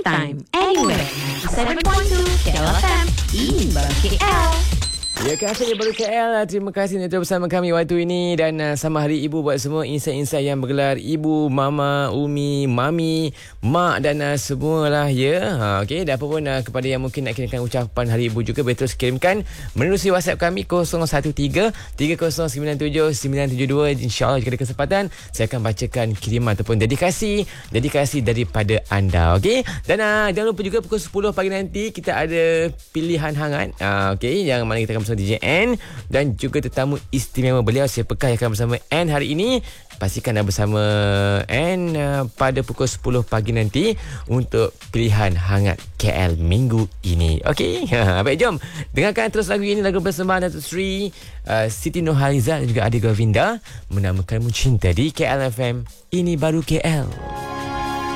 anytime, anywhere. 7.2 KLFM. Ini baru KL. Ya, kasih baru KL. Terima kasih untuk bersama kami waktu ini. Dan sama Hari Ibu buat semua insight-insight yang bergelar ibu, mama, umi, mami, mak dan semualah ya. Okey, dan apa pun kepada yang mungkin nak kirimkan ucapan Hari Ibu juga, boleh terus kirimkan menerusi WhatsApp kami 013-3097-972. InsyaAllah jika ada kesempatan saya akan bacakan kiriman ataupun dedikasi daripada anda. Okey, dan jangan lupa juga pukul 10 pagi nanti kita ada pilihan hangat. Okey, yang mana kita akan bersama DJ N dan juga tetamu istimewa beliau. Siapakah yang akan bersama N hari ini? Pastikan anda bersama N pada pukul 10 pagi nanti untuk pilihan hangat KL minggu ini. Okey, baik, jom dengarkan terus lagu ini, lagu persembahan Datuk Sri Siti Nurhaliza dan juga Adi Govinda, Menamakanmu Cinta di KL FM. Ini baru KL.